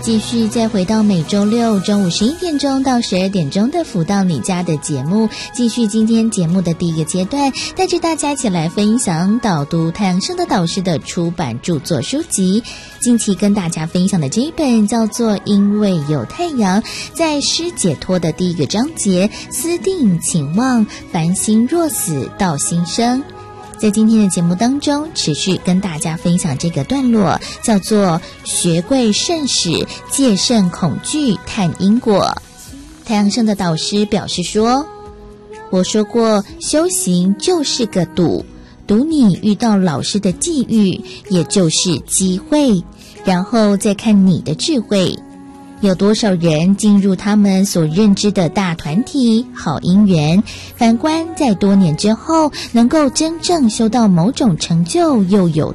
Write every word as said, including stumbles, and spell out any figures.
继续再回到每周六中午十一点钟到十二点钟的辅导你家的节目，继续今天节目的第一个阶段，带着大家一起来分享导读太阳升的导师的出版著作书籍。近期跟大家分享的这一本叫做《因为有太阳》，在诗解脱的第一个章节，思定请望，凡心若死道心生。在今天的节目当中，持续跟大家分享这个段落，叫做学贵慎始，戒慎恐惧，探因果。太阳盛的导师表示说，我说过修行就是个赌，赌你遇到老师的际遇，也就是机会，然后再看你的智慧。有多少人进入他们所认知的大团体好姻缘，反观在多年之后能够真正修到某种成就，又有